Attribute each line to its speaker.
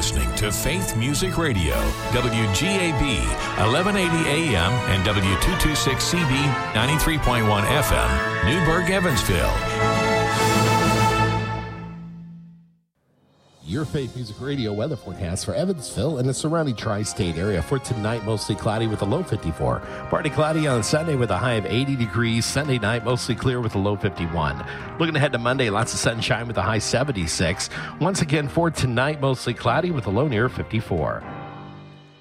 Speaker 1: listening to Faith Music Radio, WGAB, 1180 AM and W226CB, 93.1 FM, Newburgh, Evansville.
Speaker 2: Your Faith Music Radio weather forecast for Evansville and the surrounding tri-state area. For tonight, mostly cloudy with a low 54. Partly cloudy on Sunday with a high of 80 degrees. Sunday night, mostly clear with a low 51. Looking ahead to Monday, lots of sunshine with a high 76. Once again, for tonight, mostly cloudy with a low near 54.